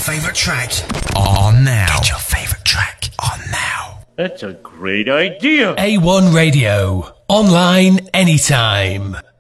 favourite track on now. Get your favourite track on now. That's a great idea. A1 Radio. Online anytime.